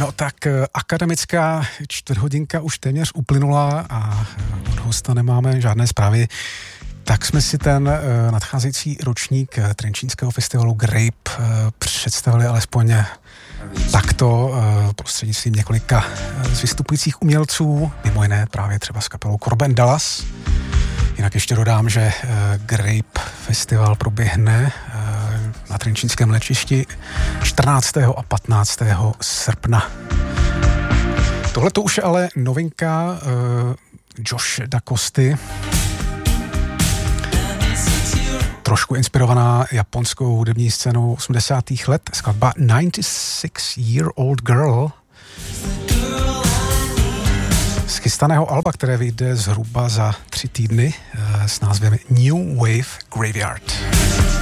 No tak akademická čtvrthodinka už téměř uplynula a od hosta nemáme žádné zprávy. Tak jsme si ten nadcházející ročník Trenčínského festivalu Grape představili alespoň takto prostřednictvím několika z vystupujících umělců, mimo jiné právě třeba s kapelou Corbin Dallas. Jinak ještě dodám, že Grape festival proběhne na Trenčínském letišti 14. a 15. srpna. Tohle to už je ale novinka Josh DaCosty, trošku inspirovaná japonskou hudební scénou 80. let, skladba 96-Year-Old Girl z chystaného alba, které vyjde zhruba za 3 týdny s názvem New Wave Graveyard.